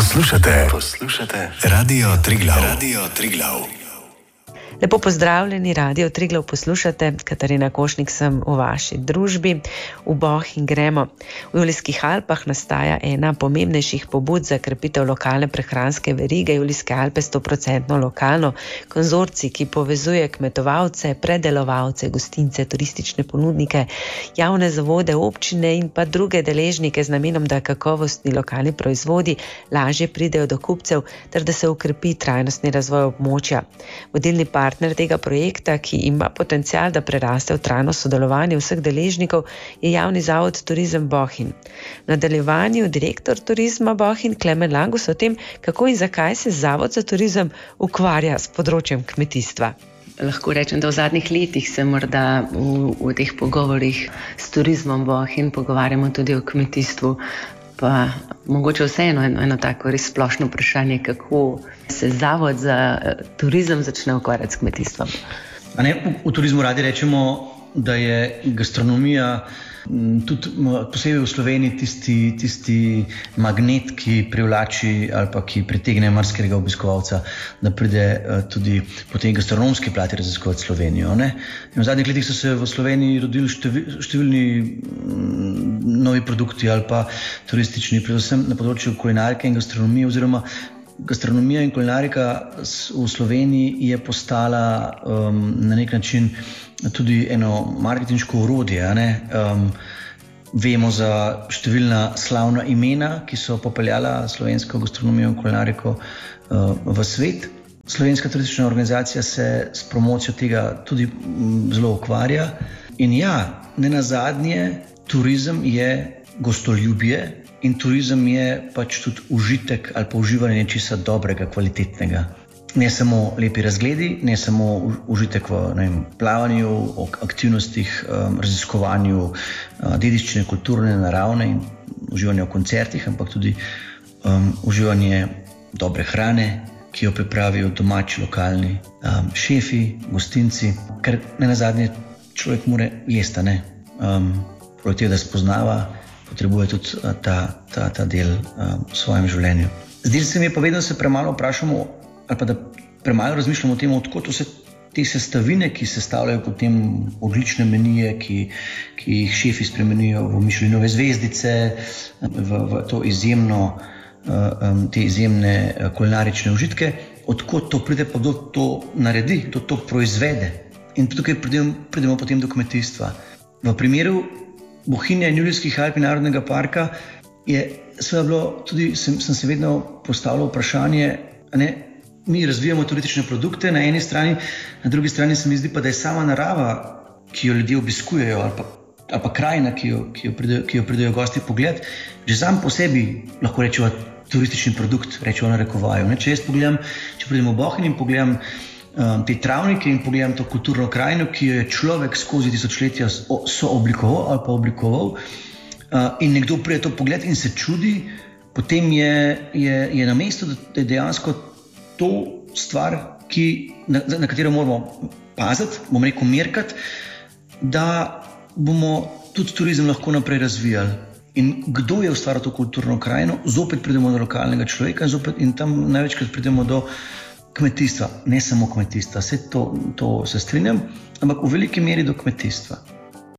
Poslušate Radio Triglav. Lepo pozdravljeni, Radio Triglav poslušate, Katarina Košnik sem v vaši družbi. V Bohinj gremo. V Julijskih Alpah nastaja ena pomembnejših pobud za krepitev lokalne prehranske verige. Julijske Alpe 100% lokalno, konzorcij, ki povezuje kmetovalce, predelovalce, gostince, turistične ponudnike, javne zavode, občine in pa druge deležnike z namenom, da kakovostni lokalni proizvodi lažje pridejo do kupcev ter da se ukrepi trajnostni razvoj območja. Vodilni partner tega projekta, ki ima potencial, da preraste v trajno sodelovanje vseh deležnikov, je javni zavod Turizem Bohinj. V nadaljevanju direktor Turizma Bohinj Klemen Langus o tem, kako in zakaj se Zavod za turizem ukvarja s področjem kmetijstva. Lahko rečem, da v zadnjih letih se morda v teh pogovorih s Turizmom Bohinj pogovarjamo tudi o kmetijstvu. Pa mogoče vseeno eno tako res splošno vprašanje, kako se Zavod za turizem začne ukvarjati s kmetijstvom. V turizmu radi rečemo, da je gastronomija tudi posebej v Sloveniji tisti magnet, ki privlači ali pa ki pritegne marsikega obiskovalca, da pride tudi po tej gastronomski plati raziskovati Slovenijo. V zadnjih letih so se v Sloveniji rodili številni novi produkti ali pa turistični, predvsem na področju kulinarike in gastronomije, oziroma gastronomija in kulinarika v Sloveniji je postala na nek način tudi eno marketinško orodje. Vemo za številna slavna imena, ki so popeljala slovensko gastronomijo in kulinariko v svet. Slovenska turistična organizacija se s promocijo tega tudi zelo ukvarja. In ja, nenazadnje, turizem je gostoljubje in turizem je pač tudi užitek ali pa uživanje nečesa dobrega, kvalitetnega. Ne samo lepi razgledi, ne samo užitek v plavanju, aktivnostih, raziskovanju dediščine, kulturne, naravne in uživanje v koncertih, ampak tudi uživanje dobre hrane, ki jo pripravijo domači, lokalni šefi, gostinci, ker nenazadnje človek mora jesti, poleg tega, da spoznava, potrebuje tudi ta del v svojem življenju. Zdaj se mi je pa vedno se premalo vprašamo, ali pa da premalo razmišljamo o tem, odkot vse te sestavine, ki sestavljajo potem odlične menije, ki jih šefi spremenijo v Michelinove zvezdice, v to te izjemne kulinarične užitke, odkot to pride, pa kdo to naredi, kdo to proizvede. In tukaj pridemo potem do kmetijstva. V primeru Bohinja in Julijskih Alp in Narodnega parka je seveda bilo tudi, sem se vedno postavljal vprašanje, mi razvijamo turistične produkte na eni strani, na drugi strani se mi zdi pa, da je sama narava, ki jo ljudje obiskujejo, ali pa krajina, ki jo pridejo gosti pogled, že sam po sebi lahko rečemo turistični produkt, rečemo na rekovaju. Če jaz pogledam, če pridem v Bohinj in pogledam te travnike in pogledam to kulturno krajino, ki jo je človek skozi tisočletja sooblikoval ali pa oblikoval, in nekdo pride to pogled in se čudi, potem je na mestu, da je dejansko to stvar, na katero moramo paziti, bomo rekel merkati, da bomo tudi turizem lahko naprej razvijali. In kdo je ustvaril to kulturno krajino, zopet pridemo do lokalnega človeka in tam največkrat pridemo do kmetijstva. Ne samo kmetijstva, vse to se strinjam, ampak v veliki meri do kmetijstva.